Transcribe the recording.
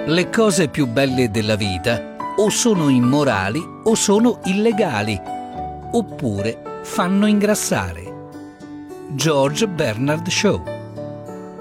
Le cose più belle della vita o sono immorali o sono illegali, oppure fanno ingrassare. George Bernard Shaw.